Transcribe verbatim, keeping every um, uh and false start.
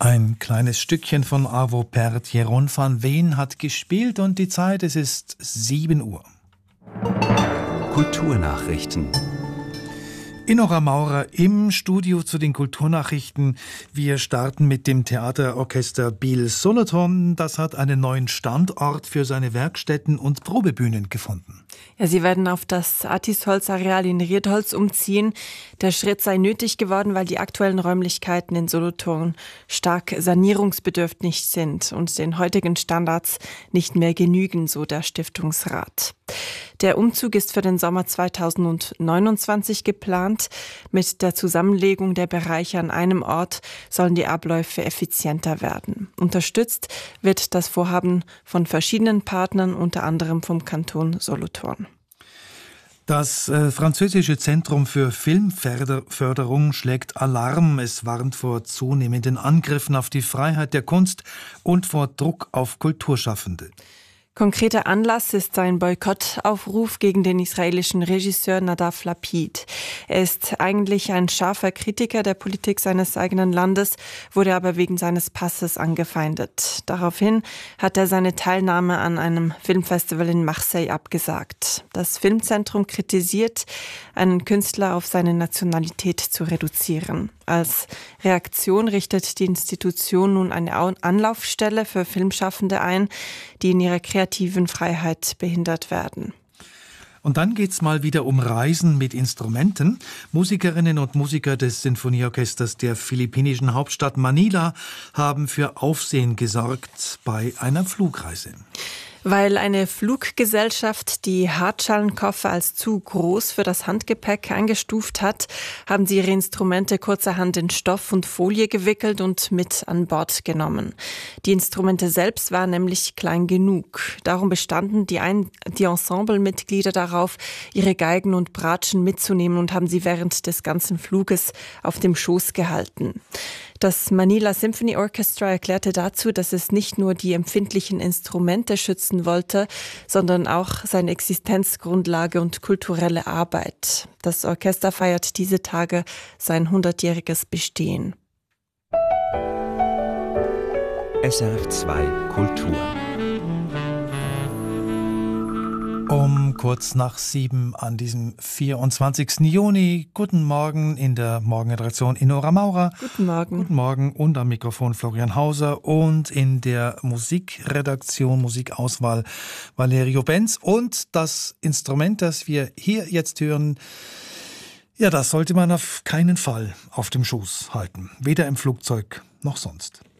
Ein kleines Stückchen von Arvo Pärt. Jeroen van Veen hat gespielt und die Zeit, es ist sieben Uhr. Kulturnachrichten. Inora Maurer im Studio zu den Kulturnachrichten. Wir starten mit dem Theaterorchester Biel Solothurn. Das hat einen neuen Standort für seine Werkstätten und Probebühnen gefunden. Ja, sie werden auf das Attisholz-Areal in Riedholz umziehen. Der Schritt sei nötig geworden, weil die aktuellen Räumlichkeiten in Solothurn stark sanierungsbedürftig sind und den heutigen Standards nicht mehr genügen, so der Stiftungsrat. Der Umzug ist für den Sommer zweitausendneunundzwanzig geplant. Mit der Zusammenlegung der Bereiche an einem Ort sollen die Abläufe effizienter werden. Unterstützt wird das Vorhaben von verschiedenen Partnern, unter anderem vom Kanton Solothurn. Das äh, französische Zentrum für Filmförderung schlägt Alarm. Es warnt vor zunehmenden Angriffen auf die Freiheit der Kunst und vor Druck auf Kulturschaffende. Konkreter Anlass ist sein Boykottaufruf gegen den israelischen Regisseur Nadav Lapid. Er ist eigentlich ein scharfer Kritiker der Politik seines eigenen Landes, wurde aber wegen seines Passes angefeindet. Daraufhin hat er seine Teilnahme an einem Filmfestival in Marseille abgesagt. Das Filmzentrum kritisiert, einen Künstler auf seine Nationalität zu reduzieren. Als Reaktion richtet die Institution nun eine Anlaufstelle für Filmschaffende ein, die in ihrer kreativen Freiheit behindert werden. Und dann geht's mal wieder um Reisen mit Instrumenten. Musikerinnen und Musiker des Sinfonieorchesters der philippinischen Hauptstadt Manila haben für Aufsehen gesorgt bei einer Flugreise. Weil eine Fluggesellschaft die Hartschalenkoffer als zu groß für das Handgepäck eingestuft hat, haben sie ihre Instrumente kurzerhand in Stoff und Folie gewickelt und mit an Bord genommen. Die Instrumente selbst waren nämlich klein genug. Darum bestanden die, Ein- die Ensemblemitglieder darauf, ihre Geigen und Bratschen mitzunehmen und haben sie während des ganzen Fluges auf dem Schoß gehalten. Das Manila Symphony Orchestra erklärte dazu, dass es nicht nur die empfindlichen Instrumente schützen wollte, sondern auch seine Existenzgrundlage und kulturelle Arbeit. Das Orchester feiert diese Tage sein hundertjähriges Bestehen. S R F zwei Kultur. Um kurz nach sieben an diesem vierundzwanzigsten Juni. Guten Morgen in der Morgenredaktion Inora Maurer. Guten Morgen. Guten Morgen und am Mikrofon Florian Hauser und in der Musikredaktion, Musikauswahl Valerio Benz. Und das Instrument, das wir hier jetzt hören, ja, das sollte man auf keinen Fall auf dem Schoß halten. Weder im Flugzeug noch sonst.